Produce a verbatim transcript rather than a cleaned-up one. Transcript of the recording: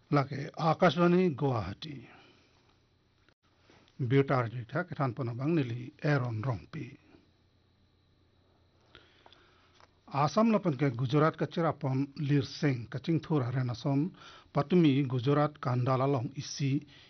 लाके आकाशवाणी गुवाहाटी बेटार दिथा केथान पनबांग निली एरन रंगपी आसाम लपन के गुजरात का चिरापन लिर सिंह कचिंग थोरा रेनासन पतमी गुजरात कांडाला लोंग इसी